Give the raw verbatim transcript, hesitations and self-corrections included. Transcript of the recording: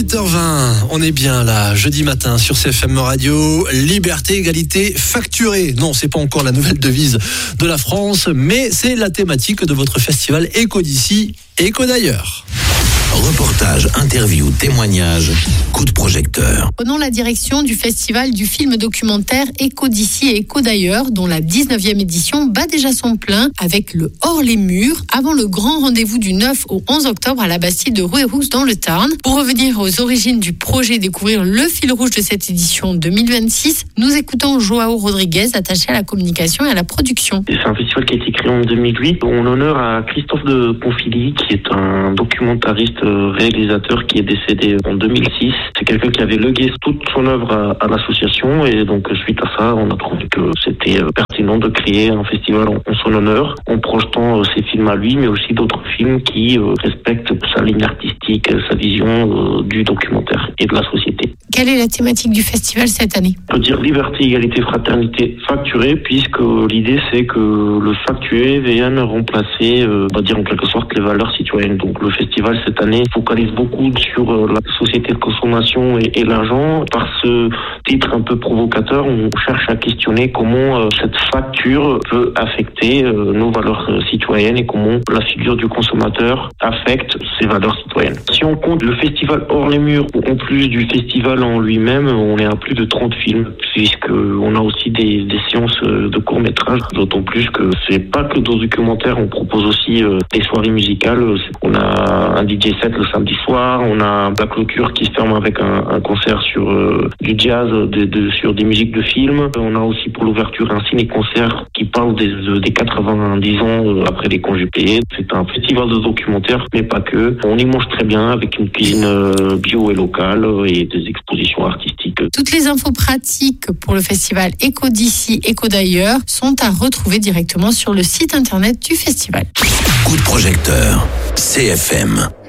huit heures vingt, on est bien là, jeudi matin sur C F M Radio. Liberté, égalité, facturée. Non, c'est pas encore la nouvelle devise de la France, mais c'est la thématique de votre festival Écho d'ici, Écho d'ailleurs. Reportage, interview, témoignage, coup de projecteur. Prenons la direction du festival du film documentaire Écho d'ici et Écho d'ailleurs, dont la dix-neuvième édition bat déjà son plein avec le Hors les murs, avant le grand rendez-vous du neuf au onze octobre à la Bastille de Rouerous dans le Tarn. Pour revenir aux origines du projet et découvrir le fil rouge de cette édition deux mille vingt-six, nous écoutons Joao Rodriguez, attaché à la communication et à la production. C'est un festival qui a été créé en deux mille huit en l'honneur à Christophe de Ponfilly, qui est un documentariste réalisateur qui est décédé en deux mille six. C'est quelqu'un qui avait légué toute son œuvre à, à l'association, et donc suite à ça, on a trouvé que c'était pertinent de créer un festival en, en son honneur, en projetant ses films à lui, mais aussi d'autres films qui euh, respectent sa ligne artistique, sa vision euh, du documentaire et de la société. Quelle est la thématique du festival cette année ? On peut dire liberté, égalité, fraternité facturée, puisque l'idée c'est que le factué vienne remplacer, euh, on va dire en quelque sorte, les valeurs citoyennes. Donc le festival cette année focalise beaucoup sur euh, la société de consommation et, et l'argent. Par ce titre un peu provocateur, on cherche à questionner comment euh, cette facture peut affecter euh, nos valeurs euh, citoyennes et comment la figure du consommateur affecte ces valeurs citoyennes. Si on compte le festival Hors les murs, en plus du festival en lui-même, on est à plus de trente films, puisqu'on a aussi des, des séances de courts-métrages, d'autant plus que c'est pas que des documentaires, on propose aussi euh, des soirées musicales. On a un D J set le samedi soir, on a la clôture qui se ferme avec un, un concert sur euh, du jazz, de, de, sur des musiques de films. On a aussi pour l'ouverture un ciné-concert qui parle des, des quatre-vingt-dix ans euh, après les congés payés. C'est un festival de documentaires, mais pas que. On y mange très bien avec une cuisine euh, bio et locale euh, et des expositions artistiques. Toutes les infos pratiques pour le festival Écho d'ici, Écho d'ailleurs sont à retrouver directement sur le site internet du festival. Coup de projecteur, C F M.